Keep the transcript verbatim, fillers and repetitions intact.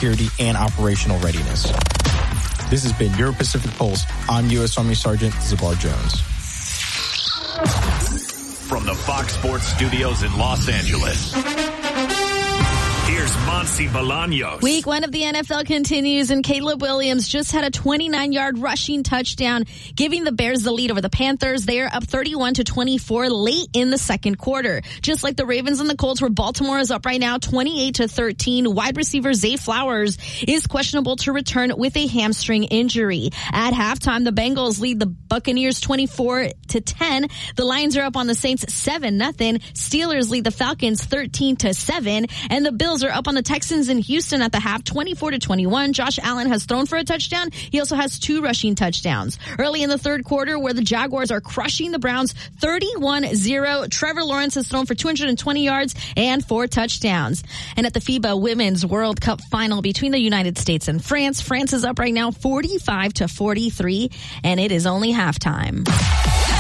security, and operational readiness. This has been your Pacific Pulse. I'm U S Army Sergeant Zabar Jones. From the Fox Sports Studios in Los Angeles, here's Monsi Bolaños. Week one of the N F L continues, and Caleb Williams just had a twenty-nine-yard rushing touchdown, giving the Bears the lead over the Panthers. They are up thirty-one to twenty-four late in the second quarter. Just like the Ravens and the Colts, where Baltimore is up right now twenty-eight to thirteen. Wide receiver Zay Flowers is questionable to return with a hamstring injury. At halftime, the Bengals lead the Buccaneers twenty-four to ten. The Lions are up on the Saints seven nothing. Steelers lead the Falcons thirteen to seven, and the Bills are up on the Texans in Houston at the half, twenty-four to twenty-one. Josh Allen has thrown for a touchdown. He also has two rushing touchdowns. Early in the third quarter, where the Jaguars are crushing the Browns thirty-one zero, Trevor Lawrence has thrown for two hundred twenty yards and four touchdowns. And at the FIBA Women's World Cup final between the United States and France, France is up right now forty-five to forty-three, and it is only halftime.